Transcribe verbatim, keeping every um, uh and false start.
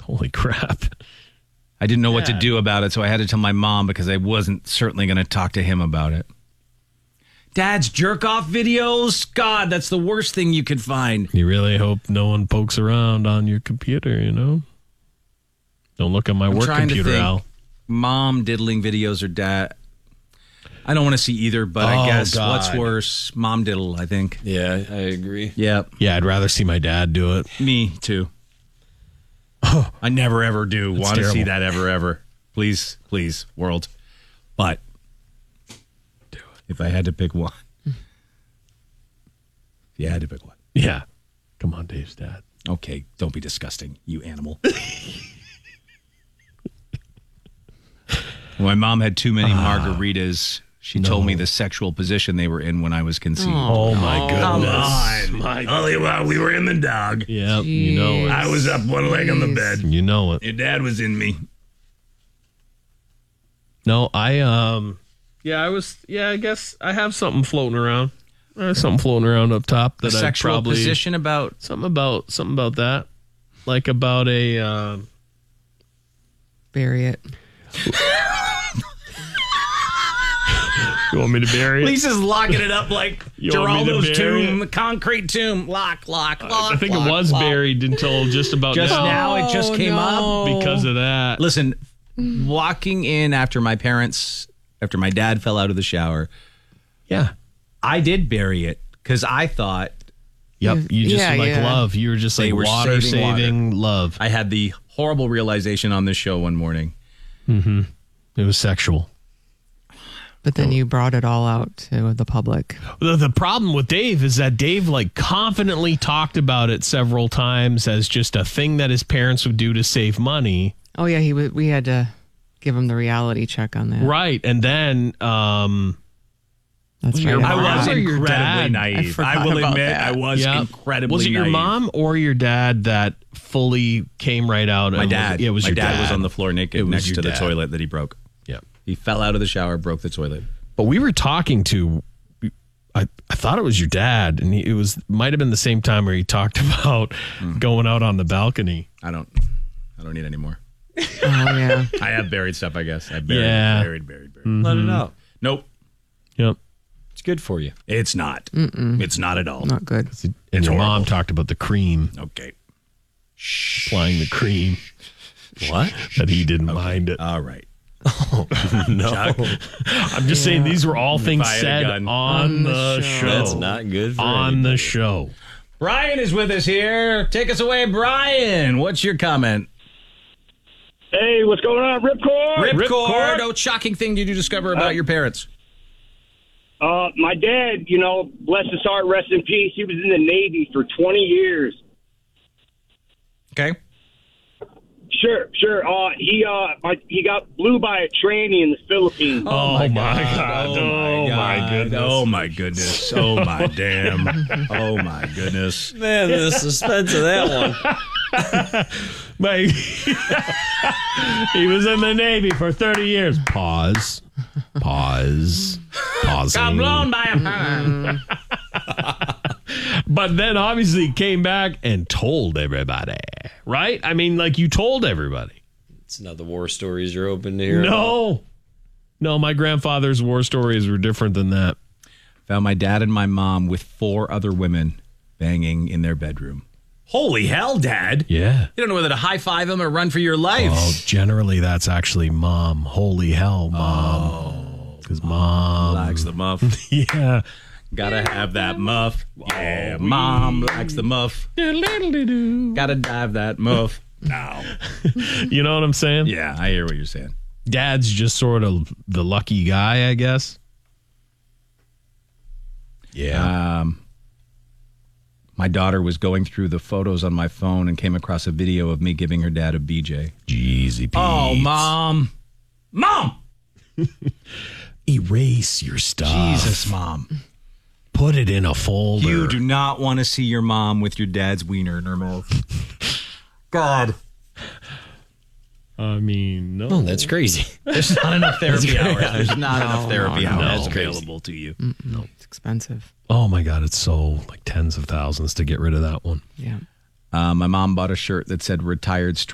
Holy crap. I didn't know what Dad. to do about it, so I had to tell my mom because I wasn't certainly going to talk to him about it. Dad's jerk-off videos? God, that's the worst thing you could find. You really hope no one pokes around on your computer, you know? Don't look at my I'm work trying computer, to think. Al. Mom diddling videos or dad. I don't want to see either, but Oh, I guess God. what's worse? Mom diddle, I think. Yeah, I agree. Yep. Yeah, I'd rather see my dad do it. Me, too. I never, ever do That's want to see terrible. that ever, ever. Please, please, world. But Do it. if I had to pick one. If you had to pick one. Yeah. Come on, Dave's dad. Okay, don't be disgusting, you animal. My mom had too many margaritas. She No. told me the sexual position they were in when I was conceived. Oh, my goodness. Come on. My Only while we were in the dog. Yeah, you know it. I was up one leg on the bed. You know it. Your dad was in me. No, I, um, yeah, I was, yeah, I guess I have something floating around. I have something floating around up top The that I sexual probably, position about something about, something about that. Like about a, um, Bury it. you want me to bury it? Lisa's locking it up like You want me to Geraldo's bury tomb, the concrete tomb. Lock, lock, lock. I think lock, it was lock. buried until just about Just now, now, it just came up. because of that. Listen, walking in after my parents, after my dad fell out of the shower, Yeah. I did bury it because I thought Yep. You just Yeah, like yeah. love. You were just They like were water saving water. saving love. I had the horrible realization on this show one morning. It was sexual. But then you brought it all out to the public. The, the problem with Dave is that Dave like confidently talked about it several times as just a thing that his parents would do to save money. Oh yeah, he w- we had to give him the reality check on that. Right. And then um That's Your right. I mom was or your incredibly dad? naive. I I, forgot will about admit that. I was yeah. incredibly Was it your naive. mom or your dad that fully came right out? My and dad. Was, yeah, it was my your dad, dad was on the floor It naked was next your to the dad. toilet that he broke. Yeah. He fell out of the shower, broke the toilet. But we were talking to, I, I thought it was your dad, and he, it was might have been the same time where he talked about going out on the balcony. I don't I don't need any more. Oh yeah. I have buried stuff, I guess. I buried, Yeah. buried, buried, buried. Let it out. Nope. Yep. It's good for you. It's not. It's not at all. Not good. And It's your mom horrible. talked about the cream, Okay. applying the cream, What? that he didn't mind it. All right. No. I'm just saying these were all things Fired a said gun. on the show. That's not good for on anybody. the show. Brian is with us here. Take us away, Brian. What's your comment? Hey, what's going on, Ripcord? Ripcord. What shocking thing did you discover about your parents? Uh, my dad, you know, bless his heart, rest in peace. He was in the Navy for twenty years. Okay. Sure, sure. Uh, he uh, my, he got blew by a tranny in the Philippines. Oh, my God. Oh, my goodness. Oh, my goodness. Oh, my damn. Oh, my goodness. Man, the suspense of that one. But he was in the Navy for thirty years. Pause. Pause. Pausing. Got blown by a pan. But then obviously came back and told everybody, right? I mean, like you told everybody. It's not the war stories you're open to hear about. No. No, my grandfather's war stories were different than that. Found my dad and my mom with four other women banging in their bedroom. Holy hell, Dad. Yeah. You don't know whether to high-five them or run for your life. Oh, generally that's actually mom. Holy hell, mom. Because mom. Likes the muff. Yeah. Gotta have that muff. Yeah, mom likes the muff. Gotta dive that muff. Now. You know what I'm saying? Yeah, I hear what you're saying. Dad's just sort of the lucky guy, I guess. Yeah. Um, my daughter was going through the photos on my phone and came across a video of me giving her dad a B J. Jeezy Pete. Oh, Mom. Mom! Erase your stuff. Jesus, Mom. Put it in a folder. You do not want to see your mom with your dad's wiener in her mouth. God. I mean, no. Oh, that's crazy. There's not enough therapy hours. There's not enough therapy no, hours no. available to you. No, it's expensive. Oh, my God. It's so like tens of thousands to get rid of that one. Yeah. Uh, my mom bought a shirt that said retired